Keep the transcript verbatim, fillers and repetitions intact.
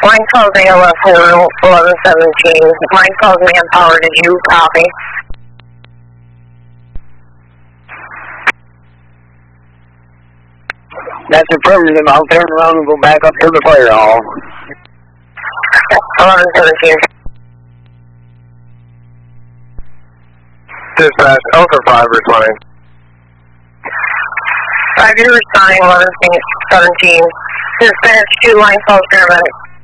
Line calls A L F eleven seventeen. Line calls manpower. Did you copy? That's affirmative. I'll turn around and go back up to the fire hall. eleven seventeen. Dispatch, Elker five responding. five, you're responding eleven seventeen. Dispatch, two line calls paramedic.